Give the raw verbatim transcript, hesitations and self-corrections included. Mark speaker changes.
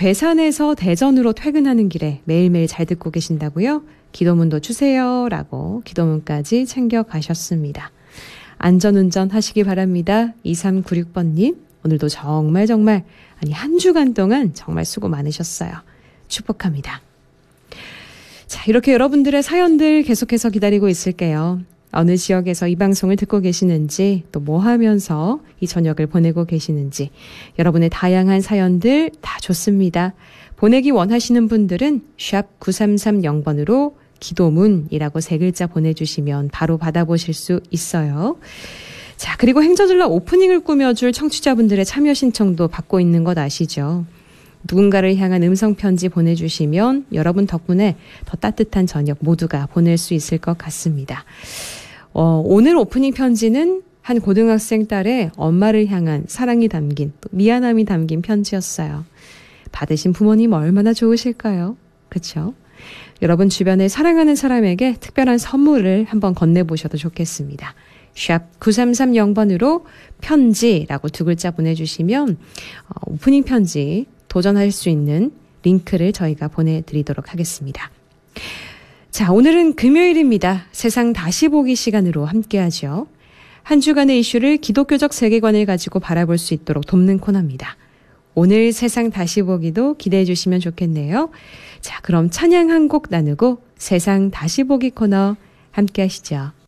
Speaker 1: 괴산에서 대전으로 퇴근하는 길에 매일매일 잘 듣고 계신다고요? 기도문도 주세요 라고 기도문까지 챙겨가셨습니다. 안전운전 하시기 바랍니다. 이삼구육 번님 오늘도 정말 정말 아니 한 주간 동안 정말 수고 많으셨어요. 축복합니다. 자, 이렇게 여러분들의 사연들 계속해서 기다리고 있을게요. 어느 지역에서 이 방송을 듣고 계시는지 또 뭐 하면서 이 저녁을 보내고 계시는지 여러분의 다양한 사연들 다 좋습니다. 보내기 원하시는 분들은 샵 구삼삼영 번으로 기도문이라고 세 글자 보내주시면 바로 받아보실 수 있어요. 자, 그리고 행저들러 오프닝을 꾸며줄 청취자분들의 참여 신청도 받고 있는 것 아시죠? 누군가를 향한 음성편지 보내주시면 여러분 덕분에 더 따뜻한 저녁 모두가 보낼 수 있을 것 같습니다. 어, 오늘 오프닝 편지는 한 고등학생 딸의 엄마를 향한 사랑이 담긴, 또 미안함이 담긴 편지였어요. 받으신 부모님 얼마나 좋으실까요? 그렇죠? 여러분 주변에 사랑하는 사람에게 특별한 선물을 한번 건네보셔도 좋겠습니다. 샵 구삼삼영 번으로 편지라고 두 글자 보내주시면 어, 오프닝 편지 도전할 수 있는 링크를 저희가 보내드리도록 하겠습니다. 자, 오늘은 금요일입니다. 세상 다시 보기 시간으로 함께하죠. 한 주간의 이슈를 기독교적 세계관을 가지고 바라볼 수 있도록 돕는 코너입니다. 오늘 세상 다시 보기도 기대해 주시면 좋겠네요. 자, 그럼 찬양 한 곡 나누고 세상 다시 보기 코너 함께 하시죠.